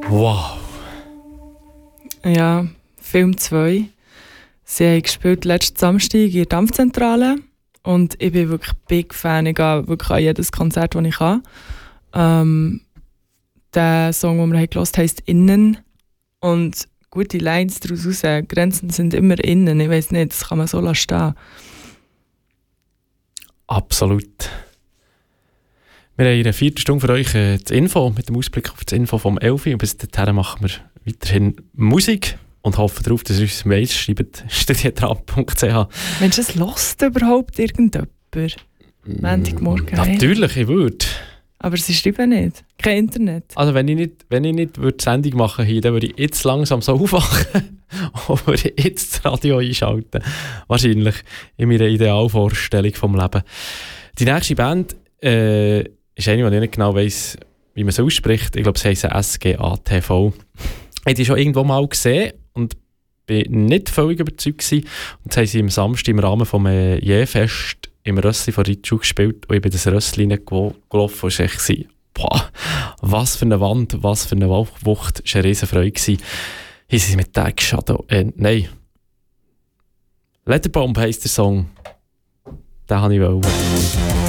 Wow. Ja, Film 2. Sie haben gespielt letzten Samstag in der Dampfzentrale und ich bin wirklich Big Fan. Ich gehe wirklich an jedes Konzert, das ich kann. Der Song, den wir gehört haben, heisst «Innen» und gute Lines daraus raus. Grenzen sind immer innen. Ich weiss nicht, das kann man so stehen. Absolut. Wir haben in einer 4. Stunde für euch das Info, mit dem Ausblick auf das Info vom Elfi. Und bis dahin machen wir weiterhin Musik und hoffen darauf, dass ihr uns Mails schreibt. studietrap.ch. Mensch, das hört überhaupt irgendjemand? Montagmorgen. Natürlich, ich würde. Aber sie schreiben nicht. Kein Internet. Also wenn ich nicht die Sendung machen würde, dann würde ich jetzt langsam so aufwachen und würde jetzt das Radio einschalten. Wahrscheinlich in meiner Idealvorstellung vom Leben. Die nächste Band ist eine, die ich nicht genau weiss, wie man es ausspricht. Ich glaube, sie heisst SGATV. Ich habe die schon irgendwo mal gesehen und bin nicht völlig überzeugt gewesen. Und das haben sie am Samstag im Rahmen des Jähfest im Rössli von Ritschau gespielt und ich bin das Rössli gelaufen und es war echt, boah, was für eine Wand, was für eine Wucht, es war eine riesen Freude gewesen. Hier sind sie mit Dark Shadow, nein. Letterbomb heisst der Song. Den habe ich wollen.